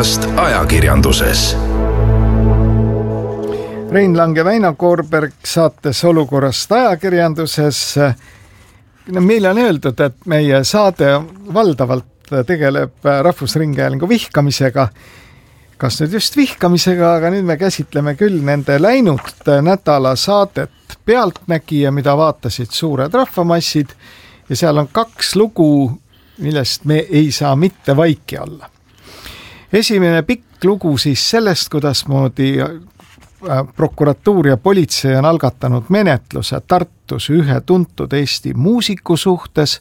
olukorrast ajakirjanduses. Rein Lang ja Väino Koorberg saates Olukorrast ajakirjanduses. Meile on öeldud, et meie saade valdavalt tegeleb Rahvusringhäälingu vihkamisega. Kas nüüd just vihkamisega, aga nüüd me käsitleme küll nende läinud nädala saadet Pealtnägija, mida vaatasid suured rahvamassid, ja seal on 2 lugu, millest me ei saa mitte vaiki olla. Esimene pikk lugu siis sellest, kuidas moodi prokuratuur ja politsei on algatanud menetluse Tartus ühe tuntud Eesti muusiku suhtes,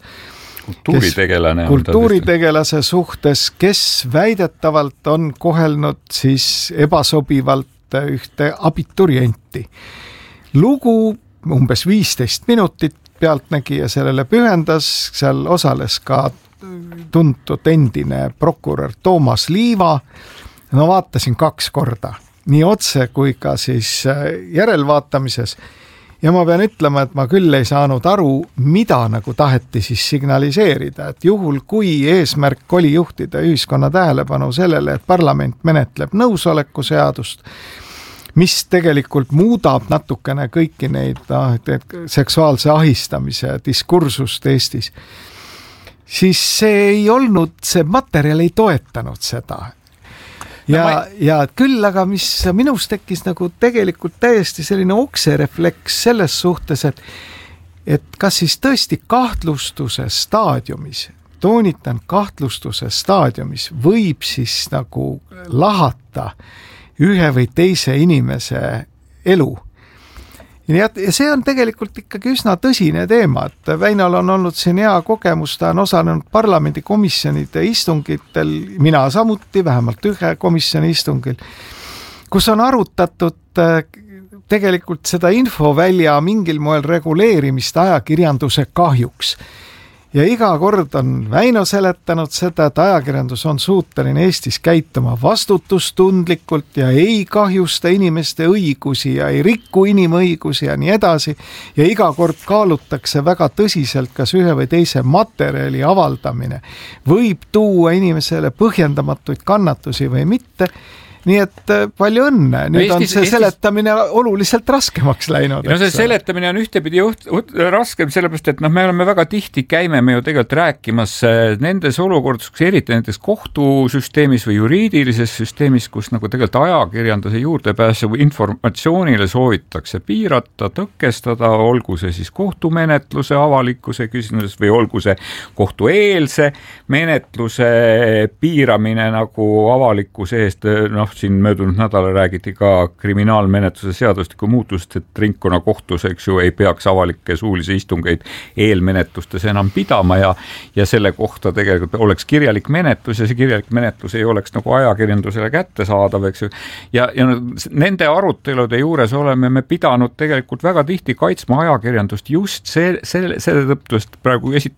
kultuuritegelase suhtes, kes väidetavalt on kohelnud siis ebasobivalt ühte abiturienti. Lugu umbes 15 minutit Pealtnägija sellele pühendas, seal osales ka tuntud endine prokurör Toomas Liiva. Ma vaatasin 2 korda, nii otse kui ka siis järelvaatamises. Ja ma pean ütlema, et ma küll ei saanud aru, mida nagu taheti siis signaliseerida, et juhul kui eesmärk oli juhtida ühiskonna tähelepanu sellele, et parlament menetleb nõusoleku seadust, mis tegelikult muudab natukene kõiki neid seksuaalse ahistamise diskursust Eestis, siis see materjal ei toetanud seda. Ja küll, aga mis minus tekkis nagu tegelikult täiesti selline okserefleks selles suhtes, et kas siis tõesti kahtlustuse staadiumis, toonitan kahtlustuse staadiumis, võib siis nagu lahata ühe või teise inimese elu. Ja see on tegelikult ikkagi üsna tõsine teema, et Väinol on olnud siin hea kogemus, ta on osalenud parlamendikomisjonide istungitel, mina samuti, vähemalt ühe komisjoni istungil, kus on arutatud tegelikult seda infovälja mingil moel reguleerimist ajakirjanduse kahjuks. Ja iga kord on Väino seletanud seda, et ajakirjandus on suuteline Eestis käituma vastutustundlikult ja ei kahjusta inimeste õigusi ja ei rikku inimõigusi ja nii edasi. Ja iga kord kaalutakse väga tõsiselt, kas ühe või teise materjali avaldamine võib tuua inimesele põhjendamatuid kannatusi või mitte. Nii et palju õnne. Nüüd on see seletamine oluliselt raskemaks läinud. No see seletamine on ühtepidi raskem, sellepärast, et me oleme väga tihti, käime me ju tegelikult rääkimas nendes olukordades, eriti nendes kohtusüsteemis või juriidilises süsteemis, kus nagu tegelikult ajakirjanduse juurdepääsu informatsioonile soovitakse piirata, tõkestada, olgu see siis kohtumenetluse avalikkuse küsimuses või olgu see kohtueelse menetluse piiramine nagu avalikkuse eest, siin möödunud nädala räägiti ka kriminaalmenetluse seadustiku muutusest, et ringkonnakohtus, eks ju, ei peaks avalikke suulisi istungeid eelmenetlustes enam pidama ja selle kohta tegelikult oleks kirjalik menetlus ja see kirjalik menetlus ei oleks nagu ajakirjandusele kättesaadav, eks ju. Ja nende arutelude juures oleme me pidanud tegelikult väga tihti kaitsma ajakirjandust just selle tõttu, et praegu